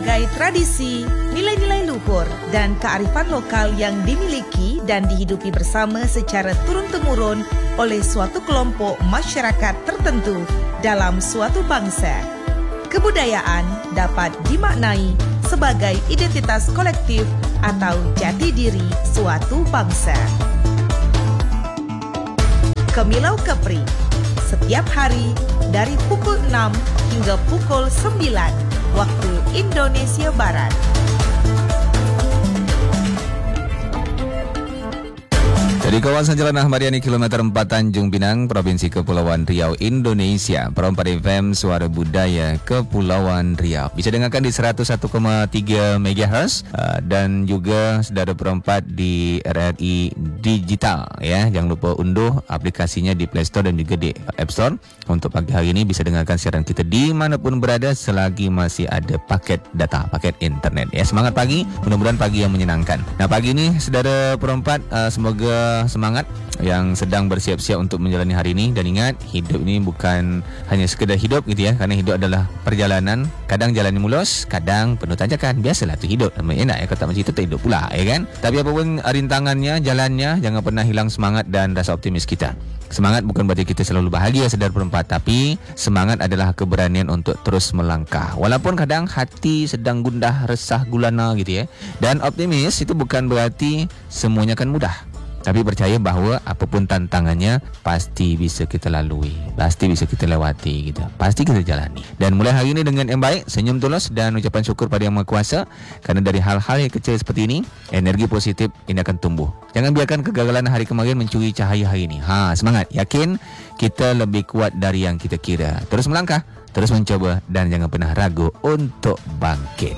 sebagai tradisi, nilai-nilai luhur dan kearifan lokal yang dimiliki dan dihidupi bersama secara turun-temurun oleh suatu kelompok masyarakat tertentu dalam suatu bangsa. Kebudayaan dapat dimaknai sebagai identitas kolektif atau jati diri suatu bangsa. Kemilau Kepri, setiap hari dari pukul 6 hingga pukul 9 waktu Indonesia Barat. Dari kawasan Jalan Ahmad Yani kilometer 4 Tanjung Pinang, Provinsi Kepulauan Riau, Indonesia, Perompak FM Suara Budaya Kepulauan Riau. Bisa dengarkan di 101,3 MHz dan juga saudara Perompak di RRI Digital ya. Jangan lupa unduh aplikasinya di Play Store dan juga di App Store. Untuk pagi hari ini bisa dengarkan siaran kita dimanapun berada selagi masih ada paket data, paket internet ya. Semangat pagi, mudah-mudahan pagi yang menyenangkan. Nah, pagi ini saudara Perompak semoga semangat yang sedang bersiap-siap untuk menjalani hari ini. Dan ingat, hidup ini bukan hanya sekedar hidup gitu ya, karena hidup adalah perjalanan. Kadang jalan mulus, kadang penuh tanjakan. Biasalah tu hidup. Enak ya, kalau tak macam itu tak hidup pula ya kan. Tapi apapun rintangannya, jalannya, jangan pernah hilang semangat dan rasa optimis kita. Semangat bukan berarti kita selalu bahagia saudara Perompak, tapi semangat adalah keberanian untuk terus melangkah. Walaupun kadang hati sedang gundah, resah, gulana gitu ya. Dan optimis itu bukan berarti semuanya akan mudah. Tapi percaya bahawa apapun tantangannya pasti bisa kita lalui, pasti bisa kita lewati gitu. Pasti kita jalani. Dan mulai hari ini dengan yang baik, senyum tulus dan ucapan syukur pada Yang Maha Kuasa. Karena dari hal-hal yang kecil seperti ini, energi positif ini akan tumbuh. Jangan biarkan kegagalan hari kemarin mencuri cahaya hari ini. Semangat, yakin kita lebih kuat dari yang kita kira. Terus melangkah, terus mencoba dan jangan pernah ragu untuk bangkit.